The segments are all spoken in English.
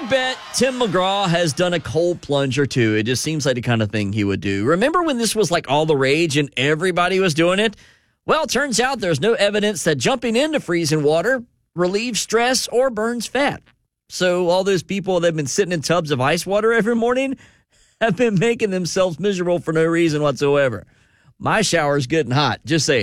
bet Tim McGraw has done a cold plunge or two. It just seems like the kind of thing he would do. Remember when this was like all the rage and everybody was doing it? Well, it turns out there's no evidence that jumping into freezing water relieves stress or burns fat. So all those people that have been sitting in tubs of ice water every morning have been making themselves miserable for no reason whatsoever. My shower's getting hot, just saying.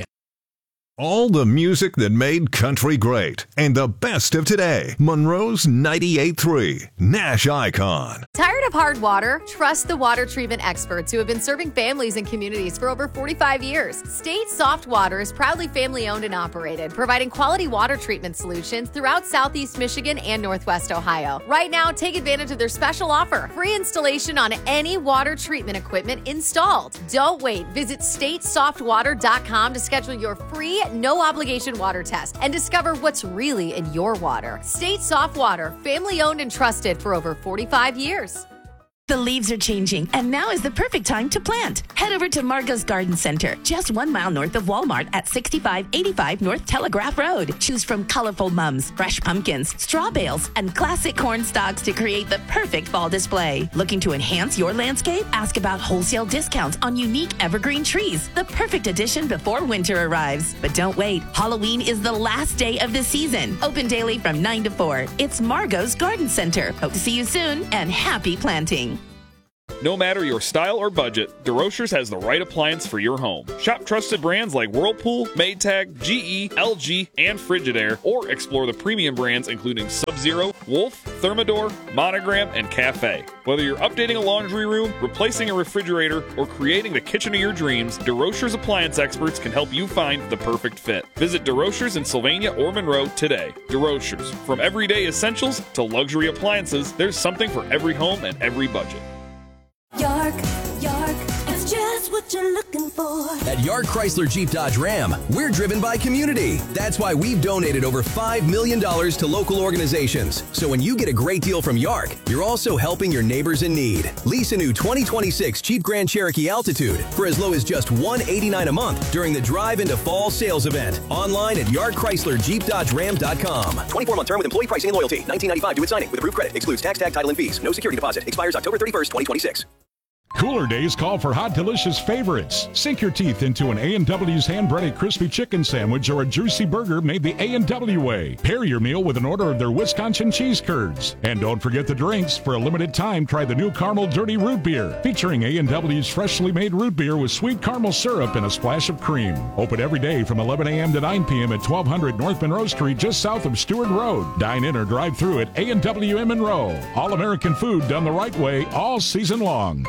All the music that made country great and the best of today. Monroe's 98.3 Nash Icon. Tired of hard water? Trust the water treatment experts who have been serving families and communities for over 45 years. State Soft Water is proudly family owned and operated, providing quality water treatment solutions throughout Southeast Michigan and Northwest Ohio. Right now, take advantage of their special offer. Free installation on any water treatment equipment installed. Don't wait. Visit statesoftwater.com to schedule your free no-obligation water test and discover what's really in your water. State Soft Water, family-owned and trusted for over 45 years. The leaves are changing, and now is the perfect time to plant. Head over to Margot's Garden Center, just 1 mile north of Walmart at 6585 North Telegraph Road. Choose from colorful mums, fresh pumpkins, straw bales, and classic corn stalks to create the perfect fall display. Looking to enhance your landscape? Ask about wholesale discounts on unique evergreen trees, the perfect addition before winter arrives. But don't wait. Halloween is the last day of the season. Open daily from 9 to 4. It's Margot's Garden Center. Hope to see you soon, and happy planting. No matter your style or budget, DeRochers has the right appliance for your home. Shop trusted brands like Whirlpool, Maytag, GE, LG, and Frigidaire, or explore the premium brands including Sub-Zero, Wolf, Thermador, Monogram, and Cafe. Whether you're updating a laundry room, replacing a refrigerator, or creating the kitchen of your dreams, DeRochers appliance experts can help you find the perfect fit. Visit DeRochers in Sylvania or Monroe today. DeRochers, from everyday essentials to luxury appliances, there's something for every home and every budget. York, it's just what you're looking for. At York Chrysler Jeep Dodge Ram, we're driven by community. That's why we've donated over $5 million to local organizations. So when you get a great deal from York, you're also helping your neighbors in need. Lease a new 2026 Jeep Grand Cherokee Altitude for as low as just $189 a month during the Drive into Fall sales event. Online at YorkChryslerJeepDodgeRam.com. 24-month term with employee pricing and loyalty. $19.95 due at signing with approved credit. Excludes tax, tag, title, and fees. No security deposit. Expires October 31st, 2026. Cooler days call for hot, delicious favorites. Sink your teeth into an A&W's hand-breaded crispy chicken sandwich or a juicy burger made the A&W way. Pair your meal with an order of their Wisconsin cheese curds. And don't forget the drinks. For a limited time, try the new Caramel Dirty Root Beer, featuring A&W's freshly made root beer with sweet caramel syrup and a splash of cream. Open every day from 11 a.m. to 9 p.m. at 1200 North Monroe Street, just south of Stewart Road. Dine in or drive through at A&W in Monroe. All-American food done the right way all season long.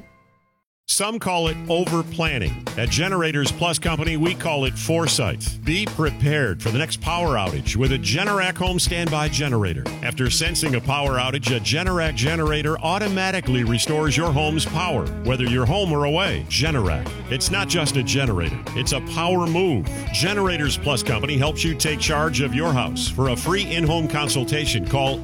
Some call it over-planning. At Generators Plus Company, we call it foresight. Be prepared for the next power outage with a Generac home standby generator. After sensing a power outage, a Generac generator automatically restores your home's power, whether you're home or away. Generac. It's not just a generator. It's a power move. Generators Plus Company helps you take charge of your house. For a free in-home consultation, call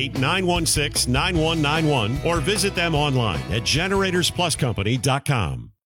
888-916-9191 or visit them online at generatorspluscompany.com.